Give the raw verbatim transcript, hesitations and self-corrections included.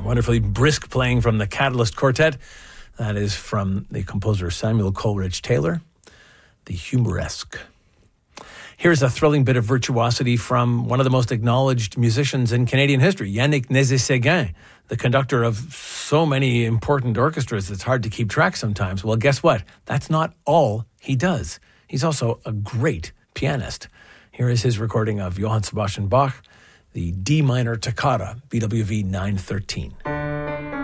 Wonderfully brisk playing from the Catalyst Quartet. That is from the composer Samuel Coleridge Taylor, the Humoresque. Here's a thrilling bit of virtuosity from one of the most acknowledged musicians in Canadian history, Yannick Nézet-Séguin, the conductor of so many important orchestras it's hard to keep track sometimes. Well, guess what? That's not all he does. He's also a great pianist. Here is his recording of Johann Sebastian Bach, the D minor toccata, B W V nine thirteen.